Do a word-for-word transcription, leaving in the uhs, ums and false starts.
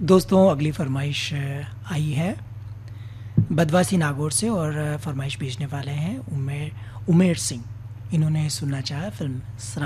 दोस्तों अगली फरमाइश आई है बदवासी नागौर से और फरमाइश भेजने वाले हैं उमेर उमेर सिंह। इन्होंने सुनना चाहा फिल्म